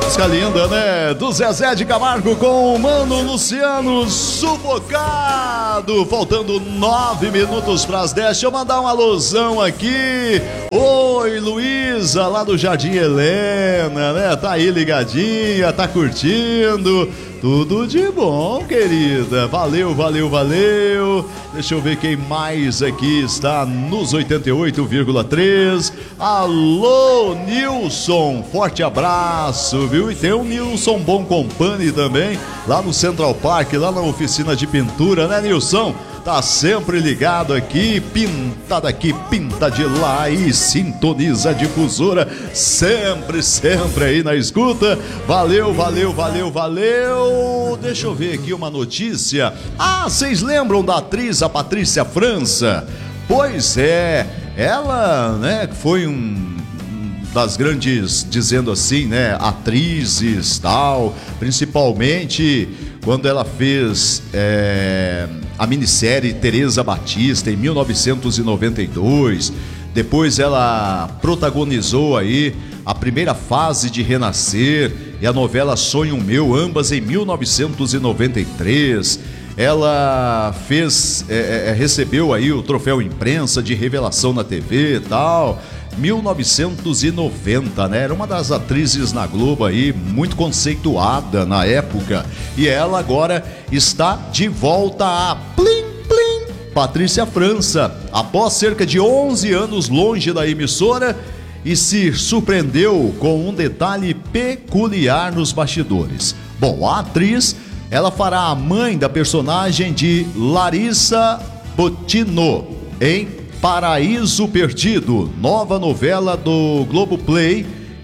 Música linda, né? Do Zezé de Camargo com o Mano Luciano, Sufocado. Faltando 9 minutos para as 10. Deixa eu mandar uma alusão aqui. Oi, Luísa, lá do Jardim Helena, né? Tá aí ligadinha, tá curtindo. Tudo de bom, querida. Valeu, valeu, valeu. Deixa eu ver quem mais aqui está nos 88,3. Alô, Nilson. Forte abraço, viu? E tem o Nilson Bom Company também, lá no Central Park, lá na oficina de pintura, né, Nilson? Tá sempre ligado aqui, pinta daqui, pinta de lá e sintoniza a difusora, sempre, sempre aí na escuta. Valeu, valeu, valeu, valeu. Deixa eu ver aqui uma notícia. Vocês lembram da atriz, a Patrícia França? Pois é, ela, né, foi das grandes, dizendo assim, né, atrizes, tal, principalmente quando ela fez a minissérie Teresa Batista em 1992. Depois ela protagonizou aí a primeira fase de Renascer e a novela Sonho Meu, ambas em 1993. Ela recebeu aí o troféu imprensa de revelação na TV e tal, 1990, né? Era uma das atrizes na Globo aí, muito conceituada na época. E ela agora está de volta a Plim Plim. Patrícia França, após cerca de 11 anos longe da emissora, e se surpreendeu com um detalhe peculiar nos bastidores. Bom, a atriz, ela fará a mãe da personagem de Larissa Bottino em Paraíso Perdido, nova novela do Globoplay,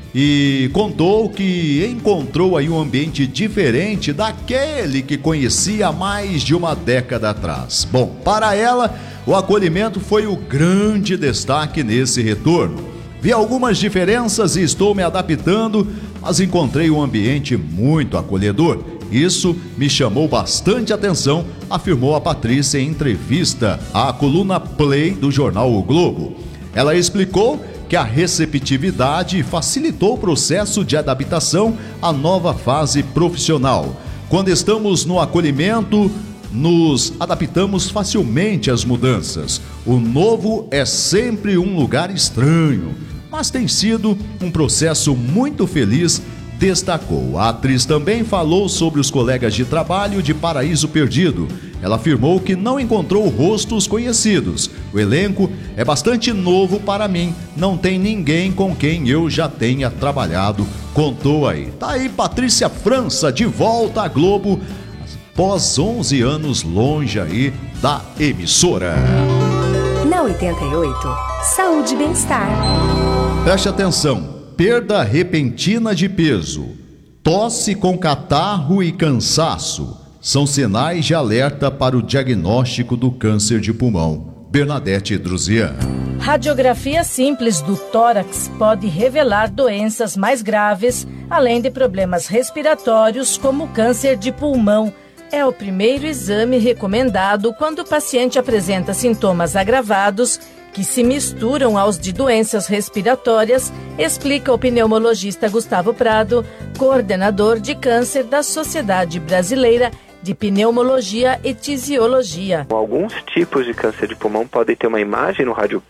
e contou que encontrou aí um ambiente diferente daquele que conhecia há mais de uma década atrás. Bom, para ela, o acolhimento foi o grande destaque nesse retorno. Vi algumas diferenças e estou me adaptando, mas encontrei um ambiente muito acolhedor. Isso me chamou bastante atenção, afirmou a Patrícia em entrevista à coluna Play do jornal O Globo. Ela explicou que a receptividade facilitou o processo de adaptação à nova fase profissional. Quando estamos no acolhimento, nos adaptamos facilmente às mudanças. O novo é sempre um lugar estranho, mas tem sido um processo muito feliz, destacou. A atriz também falou sobre os colegas de trabalho de Paraíso Perdido. Ela afirmou que não encontrou rostos conhecidos. O elenco é bastante novo para mim, não tem ninguém com quem eu já tenha trabalhado, contou aí. Tá aí Patrícia França de volta à Globo, após 11 anos longe aí da emissora. Na 88, saúde e bem-estar. Preste atenção. Perda repentina de peso, tosse com catarro e cansaço são sinais de alerta para o diagnóstico do câncer de pulmão. Bernadette Druzian. Radiografia simples do tórax pode revelar doenças mais graves, além de problemas respiratórios como câncer de pulmão. É o primeiro exame recomendado quando o paciente apresenta sintomas agravados que se misturam aos de doenças respiratórias, explica o pneumologista Gustavo Prado, coordenador de câncer da Sociedade Brasileira de Pneumologia e Tisiologia. Alguns tipos de câncer de pulmão podem ter uma imagem no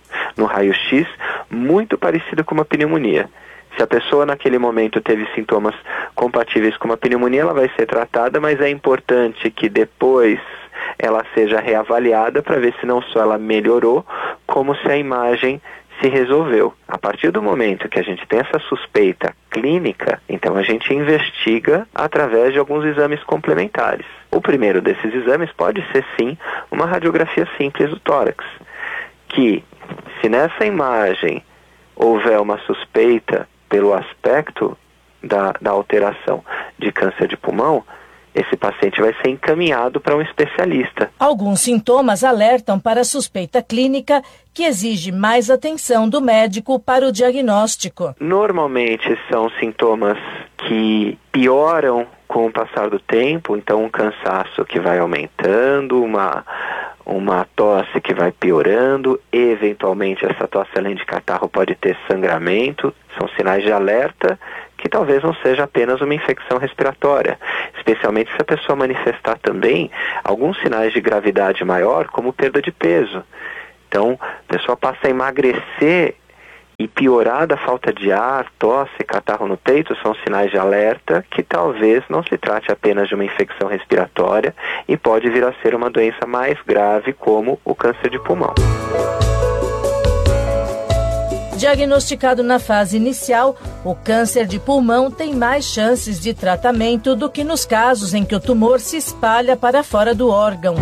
raio-x muito parecida com uma pneumonia. Se a pessoa naquele momento teve sintomas compatíveis com uma pneumonia, ela vai ser tratada, mas é importante que depois ela seja reavaliada para ver se não só ela melhorou, como se a imagem se resolveu. A partir do momento que a gente tem essa suspeita clínica, então a gente investiga através de alguns exames complementares. O primeiro desses exames pode ser sim uma radiografia simples do tórax, que se nessa imagem houver uma suspeita pelo aspecto da alteração de câncer de pulmão, esse paciente vai ser encaminhado para um especialista. Alguns sintomas alertam para a suspeita clínica, que exige mais atenção do médico para o diagnóstico. Normalmente são sintomas que pioram com o passar do tempo, então um cansaço que vai aumentando, uma tosse que vai piorando, eventualmente essa tosse além de catarro pode ter sangramento, são sinais de alerta que que talvez não seja apenas uma infecção respiratória, especialmente se a pessoa manifestar também alguns sinais de gravidade maior, como perda de peso. Então, a pessoa passa a emagrecer e piorar da falta de ar, tosse, catarro no peito, são sinais de alerta que talvez não se trate apenas de uma infecção respiratória e pode vir a ser uma doença mais grave, como o câncer de pulmão. Diagnosticado na fase inicial, o câncer de pulmão tem mais chances de tratamento do que nos casos em que o tumor se espalha para fora do órgão.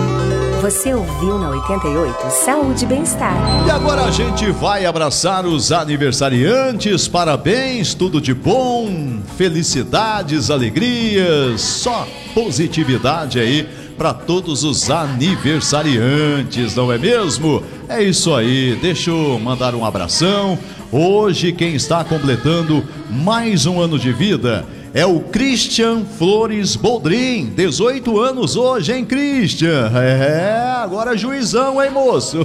Você ouviu na 88 Saúde e Bem-Estar. E agora a gente vai abraçar os aniversariantes. Parabéns, tudo de bom, felicidades, alegrias, só positividade aí para todos os aniversariantes, não é mesmo? É isso aí, deixa eu mandar um abração. Hoje quem está completando mais um ano de vida é o Christian Flores Boldrin, 18 anos hoje, hein, Christian? Agora juizão, hein, moço?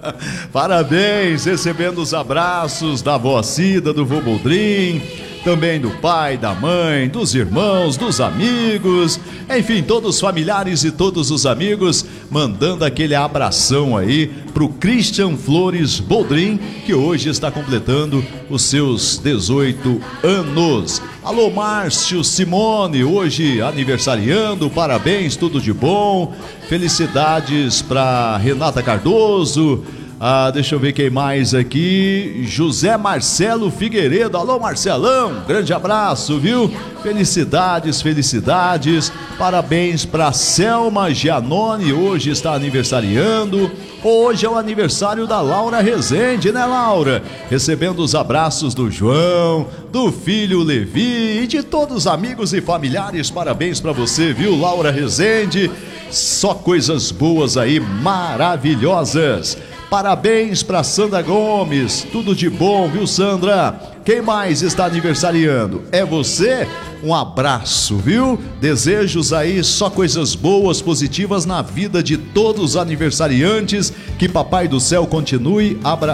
Parabéns, recebendo os abraços da avó Cida, do vô Boldrin, também do pai, da mãe, dos irmãos, dos amigos, enfim, todos os familiares e todos os amigos, mandando aquele abração aí pro Christian Flores Boldrin, que hoje está completando os seus 18 anos. Alô, Márcio Simone, hoje aniversariando, parabéns, tudo de bom, felicidades para Renata Cardoso. Deixa eu ver quem mais aqui. José Marcelo Figueiredo. Alô, Marcelão, grande abraço, viu? Felicidades, felicidades. Parabéns para Selma Giannone, hoje está aniversariando. Hoje é o aniversário da Laura Rezende, né, Laura? Recebendo os abraços do João, do filho Levi e de todos os amigos e familiares. Parabéns para você, viu, Laura Rezende? Só coisas boas aí, maravilhosas. Parabéns para Sandra Gomes, tudo de bom, viu, Sandra? Quem mais está aniversariando? É você? Um abraço, viu? Desejos aí, só coisas boas, positivas na vida de todos os aniversariantes. Que Papai do Céu continue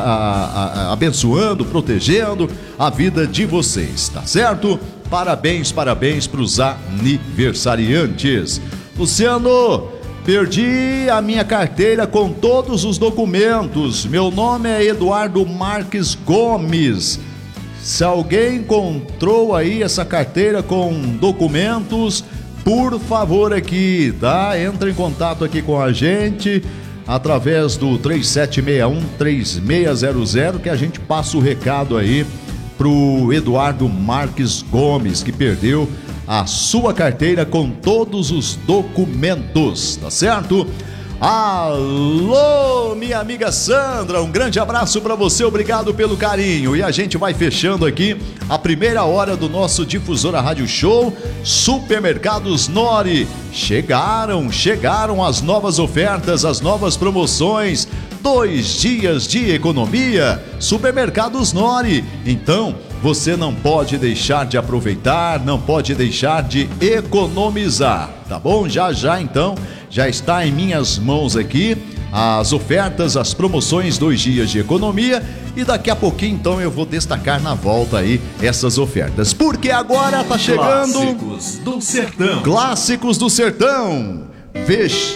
abençoando, protegendo a vida de vocês, tá certo? Parabéns, parabéns para os aniversariantes. Luciano, perdi a minha carteira com todos os documentos. Meu nome é Eduardo Marques Gomes. Se alguém encontrou aí essa carteira com documentos, por favor aqui, tá? Entra em contato aqui com a gente através do 3761-3600, que a gente passa o recado aí pro Eduardo Marques Gomes, que perdeu a sua carteira com todos os documentos, tá certo? Alô, minha amiga Sandra, um grande abraço para você, obrigado pelo carinho. E a gente vai fechando aqui a primeira hora do nosso Difusora Rádio Show. Supermercados Nori, chegaram as novas ofertas, as novas promoções, 2 dias de economia, Supermercados Nori. Então, você não pode deixar de aproveitar, não pode deixar de economizar, tá bom? Já então, já está em minhas mãos aqui as ofertas, as promoções, 2 dias de economia, e daqui a pouquinho então eu vou destacar na volta aí essas ofertas, porque agora tá chegando Clássicos do Sertão. Clássicos do Sertão.